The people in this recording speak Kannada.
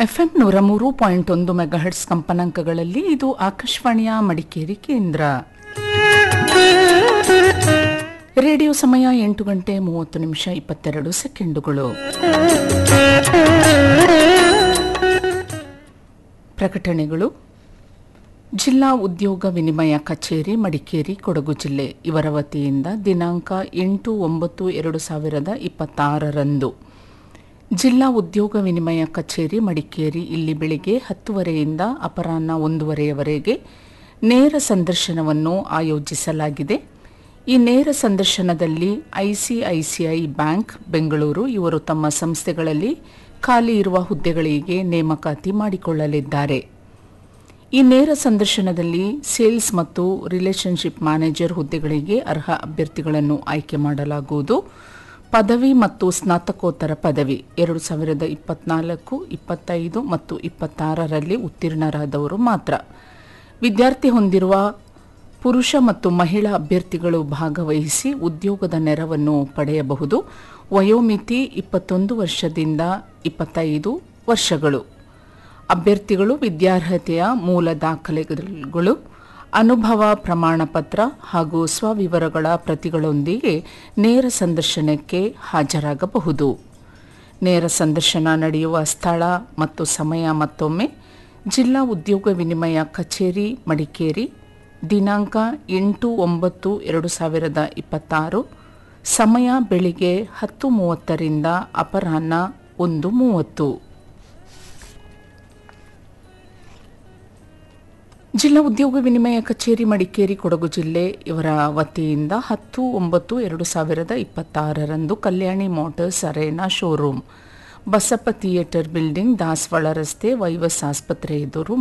ಎಫ್ಎಂ 103.1 ಮೆಗಾಹರ್ಟ್ಸ್ ಕಂಪನಾಂಕಗಳಲ್ಲಿ ಇದು ಆಕಾಶವಾಣಿಯ ಮಡಿಕೇರಿ ಕೇಂದ್ರ. ರೇಡಿಯೋ ಸಮಯ 8 ಗಂಟೆ 30 ನಿಮಿಷ 22 ಸೆಕೆಂಡುಗಳು. ಪ್ರಕಟಣೆಗಳು. ಜಿಲ್ಲಾ ಉದ್ಯೋಗ ವಿನಿಮಯ ಕಚೇರಿ ಮಡಿಕೇರಿ ಕೊಡಗು ಜಿಲ್ಲೆ ಇವರ ವತಿಯಿಂದ ದಿನಾಂಕ 8/9/2026 ಜಿಲ್ಲಾ ಉದ್ಯೋಗ ವಿನಿಮಯ ಕಚೇರಿ ಮಡಿಕೇರಿ ಇಲ್ಲಿ ಬೆಳಿಗ್ಗೆ 10:00ರಿಂದ ಅಪರಾಹ್ನ 1:00ವರೆಗೆ ನೇರ ಸಂದರ್ಶನವನ್ನು ಆಯೋಜಿಸಲಾಗಿದೆ. ಈ ನೇರ ಸಂದರ್ಶನದಲ್ಲಿ ಐಸಿಐಸಿಐ ಬ್ಯಾಂಕ್ ಬೆಂಗಳೂರು ಇವರು ತಮ್ಮ ಸಂಸ್ಥೆಗಳಲ್ಲಿ ಖಾಲಿ ಇರುವ ಹುದ್ದೆಗಳಿಗೆ ನೇಮಕಾತಿ ಮಾಡಿಕೊಳ್ಳಲಿದ್ದಾರೆ. ಈ ನೇರ ಸಂದರ್ಶನದಲ್ಲಿ ಸೇಲ್ಸ್ ಮತ್ತು ರಿಲೇಶನ್ಶಿಪ್ ಮ್ಯಾನೇಜರ್ ಹುದ್ದೆಗಳಿಗೆ ಅರ್ಹ ಅಭ್ಯರ್ಥಿಗಳನ್ನು ಆಯ್ಕೆ ಮಾಡಲಾಗುವುದು. ಪದವಿ ಮತ್ತು ಸ್ನಾತಕೋತ್ತರ ಪದವಿ 2024, 25 ಮತ್ತು 26ರಲ್ಲಿ ಉತ್ತೀರ್ಣರಾದವರು ಮಾತ್ರ. ವಿದ್ಯಾರ್ಥಿ ಹೊಂದಿರುವ ಪುರುಷ ಮತ್ತು ಮಹಿಳಾ ಅಭ್ಯರ್ಥಿಗಳು ಭಾಗವಹಿಸಿ ಉದ್ಯೋಗದ ನೆರವನ್ನು ಪಡೆಯಬಹುದು. ವಯೋಮಿತಿ 21 ವರ್ಷದಿಂದ 25 ವರ್ಷಗಳು. ಅಭ್ಯರ್ಥಿಗಳು ವಿದ್ಯಾರ್ಹತೆಯ ಮೂಲ ದಾಖಲೆಗಳು, ಅನುಭವ ಪ್ರಮಾಣ ಪತ್ರ ಹಾಗೂ ಸ್ವವಿವರಗಳ ಪ್ರತಿಗಳೊಂದಿಗೆ ನೇರ ಸಂದರ್ಶನಕ್ಕೆ ಹಾಜರಾಗಬಹುದು. ನೇರ ಸಂದರ್ಶನ ನಡೆಯುವ ಸ್ಥಳ ಮತ್ತು ಸಮಯ ಮತ್ತೊಮ್ಮೆ: ಜಿಲ್ಲಾ ಉದ್ಯೋಗ ವಿನಿಮಯ ಕಚೇರಿ ಮಡಿಕೇರಿ, ದಿನಾಂಕ 8/9/2026, ಸಮಯ ಬೆಳಿಗ್ಗೆ 10:30ರಿಂದ ಅಪರಾಹ್ನ 1:30. ಜಿಲ್ಲಾ ಉದ್ಯೋಗ ವಿನಿಮಯ ಕಚೇರಿ ಮಡಿಕೇರಿ ಕೊಡಗು ಜಿಲ್ಲೆ ಇವರ ವತಿಯಿಂದ 10/9/2026 ಕಲ್ಯಾಣಿ motors arena showroom, Basappa theatre building, ದಾಸವಾಳ ರಸ್ತೆ, ವೈವಸ್ ಆಸ್ಪತ್ರೆ ಎದುರು